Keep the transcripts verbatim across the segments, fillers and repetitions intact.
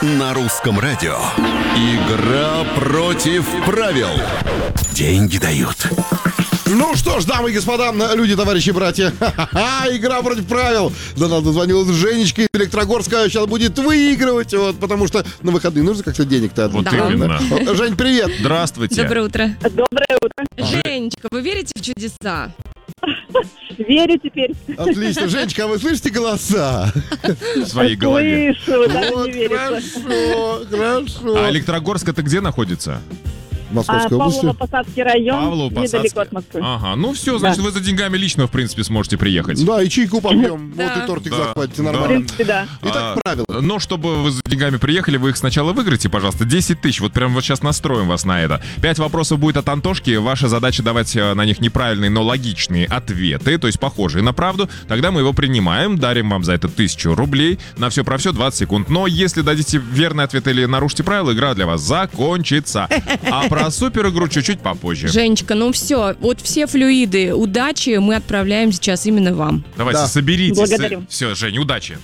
На русском радио. Игра против правил. Деньги дают. Ну что ж, дамы и господа, люди, товарищи, братья. Ха-ха-ха, игра против правил. Да, нам дозвонилась Женечка из Электрогорска. Сейчас будет выигрывать, вот, потому что на выходные нужно как-то денег-то. Вот да. именно. Жень, привет. Здравствуйте. Доброе утро. Доброе утро. Женечка, вы верите в чудеса? Верю теперь. Отлично. Женечка, а вы слышите голоса? В своей голове. Слышу, даже Вот, не верится. хорошо, хорошо. А Электрогорск это где находится? А, Московской области. Павлово-Посадский район, Павлово-Посадский. недалеко от Москвы. Ага, ну все, значит, Да. вы за деньгами лично, в принципе, сможете приехать. Да, и чайку попьем. Да. Вот и тортик Да, захватите, да. В нормально. принципе, да. Итак, А, правила. Но чтобы вы за деньгами приехали, вы их сначала выиграете, пожалуйста. десять тысяч. Вот прямо вот сейчас настроим вас на это. Пять вопросов будет от Антошки. Ваша задача давать э, на них неправильные, но логичные ответы, то есть похожие на правду. Тогда мы его принимаем, дарим вам за это тысячу рублей. На все про все двадцать секунд. Но если дадите верный ответ или нарушите правила, игра для вас закончится. А про супер игру чуть-чуть попозже. Женечка, ну все, вот все флюиды удачи мы отправляем сейчас именно вам. Давайте, Да. соберитесь. Благодарю. Все, Жень, удачи.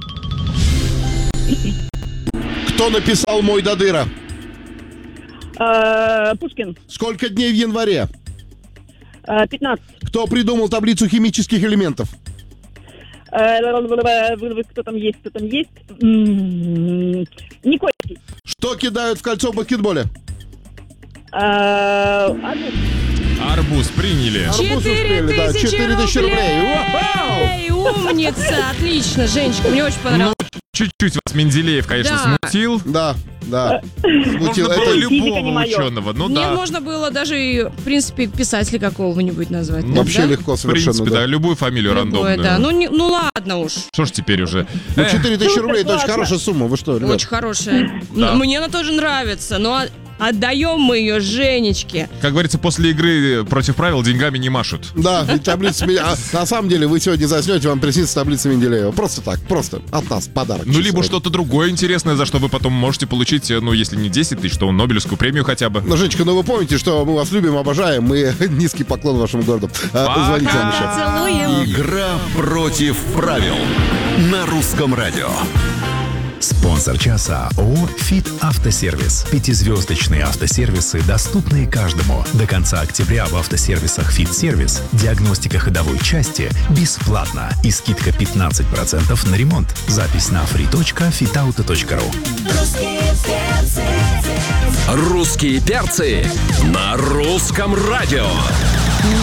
Кто написал «Мой Дадыра»? Э, Пушкин. Сколько дней в январе? Э, пятнадцать. Кто придумал таблицу химических элементов? Э, Кто там есть, кто там есть? М, Никольский. Что кидают в кольцо в баскетболе? Э, Арбуз. Арбуз приняли. Арбуз Четыре успели, да, тысячи четыре тысячи рублей. Вау! Эй, умница, отлично, Женечка, мне очень понравилось. Чуть-чуть вас Менделеев, конечно, Да. смутил. Да, да. Можно Смутил. было Это Физика не любого моё. ученого. Ну Мне да. можно было даже, и, в принципе, писателя какого-нибудь назвать. Ну, вообще да? легко В совершенно. принципе, да, Да. любую фамилию Любое, рандомную. да. Ну, не- ну ладно уж, Что ж теперь уже? Ну, Эх, четыре тысячи рублей, это очень Классно. хорошая сумма. Вы что, ребят? очень хорошая. Да. Мне она тоже нравится, но отдаем мы ее Женечке. как говорится, после игры против правил деньгами не машут. Да, ведь таблица Мен- а, на самом деле, вы сегодня заснете, вам приснится таблица Менделеева. Просто так, просто от нас подарок. Ну, либо чисто. что-то другое интересное, за что вы потом можете получить, ну, если не десять тысяч, то Нобелевскую премию хотя бы. Ну, Женечка, ну вы помните, что мы вас любим, обожаем. Мы низкий поклон вашему городу. А, Пока. Звоните нам еще. Целуем. Игра против правил. На русском радио. Спонсор часа ООО «Фит Автосервис». Пятизвездочные автосервисы, доступные каждому. До конца октября в автосервисах «Фит Сервис» диагностика ходовой части бесплатно и скидка пятнадцать процентов на ремонт. Запись на фри точка фитауто точка ру. Русские перцы на русском радио.